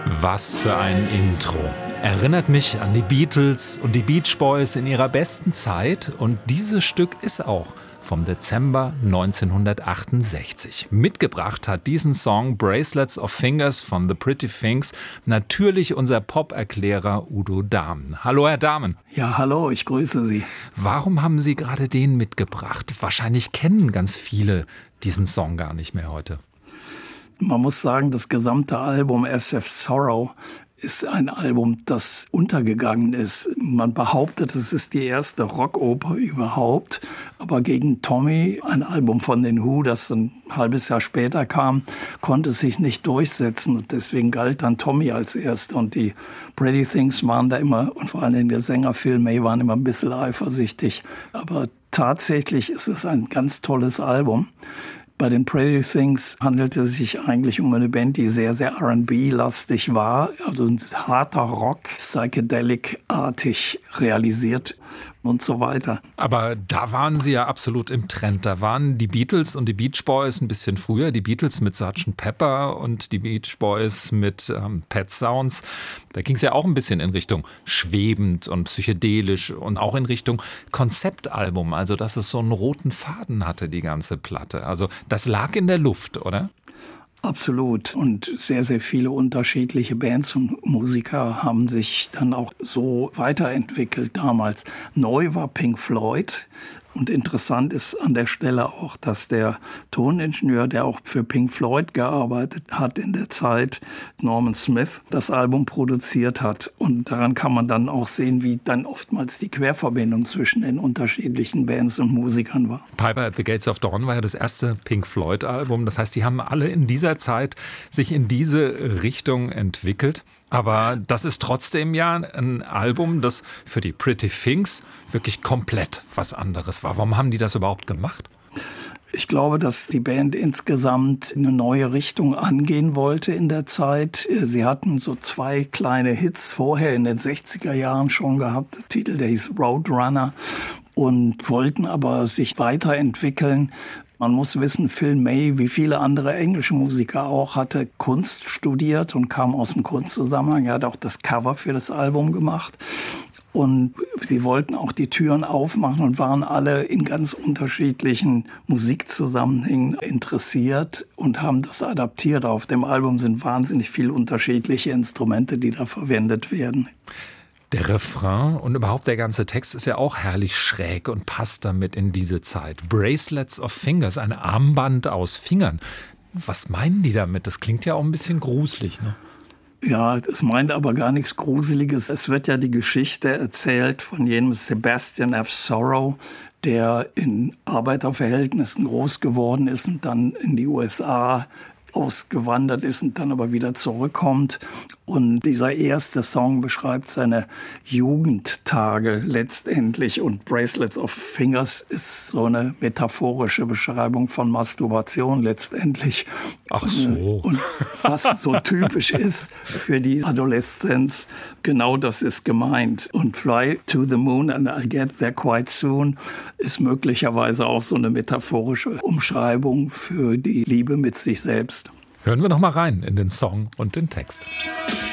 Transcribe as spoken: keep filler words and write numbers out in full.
Was für ein Intro. Erinnert mich an die Beatles und die Beach Boys in ihrer besten Zeit. Und dieses Stück ist auch vom Dezember neunzehnhundertachtundsechzig. Mitgebracht hat diesen Song Bracelets of Fingers von The Pretty Things natürlich unser Pop-Erklärer Udo Dahmen. Hallo, Herr Dahmen. Ja, hallo, ich grüße Sie. Warum haben Sie gerade den mitgebracht? Wahrscheinlich kennen ganz viele diesen Song gar nicht mehr heute. Man muss sagen, das gesamte Album S F Sorrow ist ein Album, das untergegangen ist. Man behauptet, es ist die erste Rockoper überhaupt. Aber gegen Tommy, ein Album von den Who, das ein halbes Jahr später kam, konnte sich nicht durchsetzen. Und deswegen galt dann Tommy als erster. Und die Pretty Things waren da immer, und vor allem der Sänger Phil May, waren immer ein bisschen eifersüchtig. Aber tatsächlich ist es ein ganz tolles Album. Bei den Pretty Things handelte es sich eigentlich um eine Band, die sehr, sehr R and B-lastig war. Also ein harter Rock, psychedelic-artig realisiert und so weiter. Aber da waren Sie ja absolut im Trend. Da waren die Beatles und die Beach Boys ein bisschen früher. Die Beatles mit Sergeant Pepper und die Beach Boys mit ähm, Pet Sounds. Da ging es ja auch ein bisschen in Richtung schwebend und psychedelisch und auch in Richtung Konzeptalbum. Also dass es so einen roten Faden hatte, die ganze Platte. Also das lag in der Luft, oder? Absolut. Und sehr, sehr viele unterschiedliche Bands und Musiker haben sich dann auch so weiterentwickelt damals. Neu war Pink Floyd. Und interessant ist an der Stelle auch, dass der Toningenieur, der auch für Pink Floyd gearbeitet hat in der Zeit, Norman Smith, das Album produziert hat. Und daran kann man dann auch sehen, wie dann oftmals die Querverbindung zwischen den unterschiedlichen Bands und Musikern war. Piper at the Gates of Dawn war ja das erste Pink Floyd-Album. Das heißt, die haben alle in dieser Zeit sich in diese Richtung entwickelt. Aber das ist trotzdem ja ein Album, das für die Pretty Things wirklich komplett was anderes war. Warum haben die das überhaupt gemacht? Ich glaube, dass die Band insgesamt eine neue Richtung angehen wollte in der Zeit. Sie hatten so zwei kleine Hits vorher in den sechziger Jahren schon gehabt. Der Titel, der hieß Roadrunner, und wollten aber sich weiterentwickeln. Man muss wissen, Phil May, wie viele andere englische Musiker auch, hatte Kunst studiert und kam aus dem Kunstzusammenhang. Er hat auch das Cover für das Album gemacht. Und sie wollten auch die Türen aufmachen und waren alle in ganz unterschiedlichen Musikzusammenhängen interessiert und haben das adaptiert. Auf dem Album sind wahnsinnig viele unterschiedliche Instrumente, die da verwendet werden. Der Refrain und überhaupt der ganze Text ist ja auch herrlich schräg und passt damit in diese Zeit. Bracelets of Fingers, ein Armband aus Fingern. Was meinen die damit? Das klingt ja auch ein bisschen gruselig, ne? Ja, das meint aber gar nichts Gruseliges. Es wird ja die Geschichte erzählt von jenem Sebastian F. Sorrow, der in Arbeiterverhältnissen groß geworden ist und dann in die U S A ausgewandert ist und dann aber wieder zurückkommt. Und dieser erste Song beschreibt seine Jugendtage letztendlich. Und Bracelets of Fingers ist so eine metaphorische Beschreibung von Masturbation letztendlich. Ach so. Und was so typisch ist für die Adoleszenz, genau das ist gemeint. Und Fly to the Moon and I'll get there quite soon ist möglicherweise auch so eine metaphorische Umschreibung für die Liebe mit sich selbst. Hören wir noch mal rein in den Song und den Text.